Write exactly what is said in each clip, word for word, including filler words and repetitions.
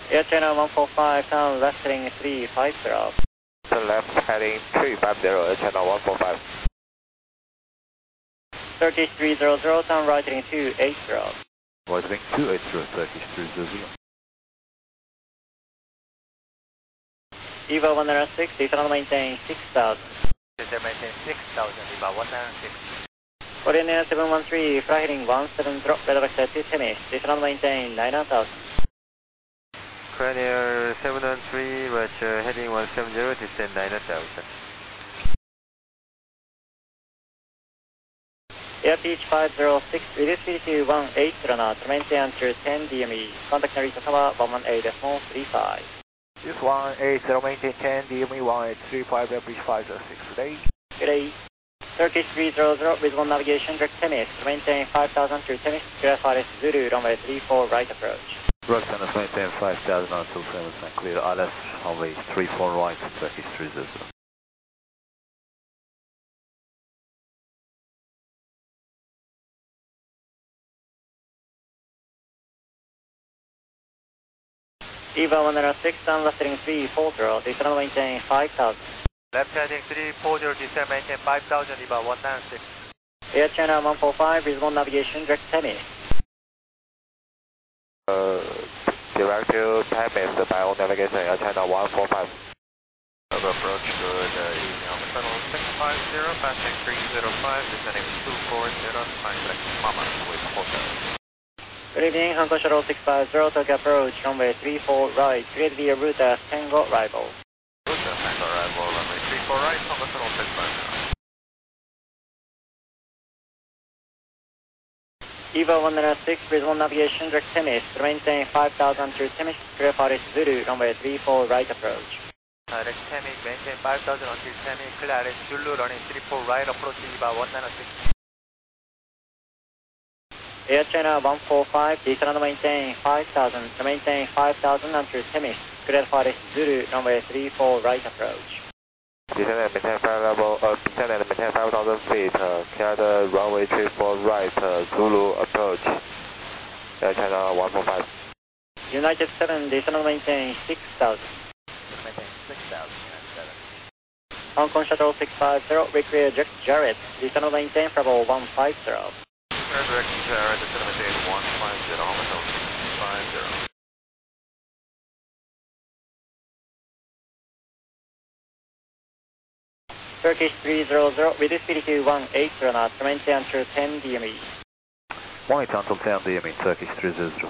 Air China one four five, turn left heading three five zero. Turn left heading three five zero, Air China one four five. Turkish three zero zero, turn right heading two eight zero. Right heading two eight zero, Turkish three zero zero. Eva one nine six, descend maintain six thousand. Descend maintain six thousand, Eva one nine six. Coordinator seven one three, fly heading one seven zero, weather vector two Timmins, descend maintain nine thousand. Coordinator seven one three, Roger, heading one seven zero, descend nine thousand. Air Beach five zero six, reduce speed to one eight zero knots, maintain until ten D M E, contact Narita Tower one one eight decimal three five. This one eight zero, maintain ten, D M E one eight three five, Air Beach five zero six, good day. Good day. Turkish three zero zero, visual navigation, direct Timmins, maintain five thousand to Timmins, clear Fares Zulu, runway three four right approach. Roger, Tennis, maintain five thousand until seven percent clear, I L S, runway three four right, Turkish three zero zero. Eva one zero six, down left heading three four zero, descend maintain five thousand. Left heading three four zero, descend maintain five thousand, Eva one nine six. Air China one four five, visual navigation, direct Timmins. Uh, direct to Timmins by all navigation, Air China one four five. Over approach, good uh, evening, Alpha Tunnel six five zero, passing three zero five, descending two four zero, flying direct to Mama with hotel. Good evening, Hong Kong Shuttle six five zero, Tokyo approach, runway three four right, cleared via route as Tango arrival. Route as Tango arrival, runway three four right, Hong Kong Shuttle six five zero. Eva one zero six, visual navigation, direct Timmins, maintain five thousand to Timmins, clear Fares Zulu, runway three four right approach. Direct Timmins, maintain five thousand until Timmins, clear Fares Zulu, running three four right, approach Eva one nine six. Air China one four five, descend maintain five thousand, to maintain five thousand until Timmins, clear Fares Zulu, runway three four right approach. Descend and maintain five level, uh, descend and maintain five thousand feet, uh, clear the runway three four right, uh, Zulu approach, Air China one four five. United seven, descend maintain six thousand. Maintain six thousand, United seven. Hong Kong Shuttle six five zero, recreate Jack Jarrett, descend maintain Bravo one five zero. Direct Jarrett, descend maintain one five zero, Hong Kong Shuttle six five zero. Turkish three zero zero, reduce speed to one eight zero knots, maintain until ten D M E. one eight until ten D M E, Turkish three zero zero.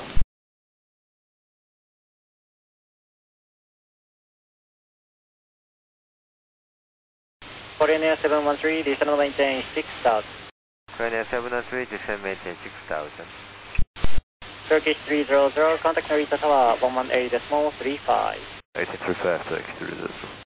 Coordinator seven one three, descend maintain six thousand. Coordinator seven one three, descend maintain six thousand. Turkish three zero zero, contact Narita Tower one one eight decimal three five. eighteen three five, Turkish three zero zero.